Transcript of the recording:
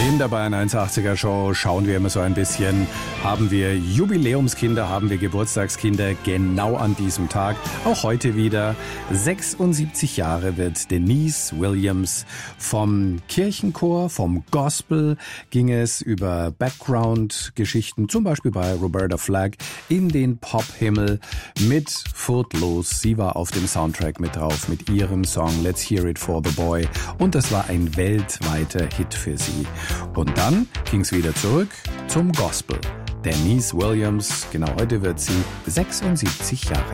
In der Bayern 180er Show schauen wir immer so ein bisschen, haben wir Jubiläumskinder, haben wir Geburtstagskinder genau an diesem Tag. Auch heute wieder. 76 Jahre wird Denise Williams. Vom Kirchenchor, vom Gospel ging es über Background-Geschichten, zum Beispiel bei Roberta Flack, in den Pop-Himmel mit Footloose. Sie war auf dem Soundtrack mit drauf mit ihrem Song Let's Hear It for the Boy. Und das war ein weltweiter Hit für sie. Und dann ging's wieder zurück zum Gospel. Denise Williams, genau heute wird sie 76 Jahre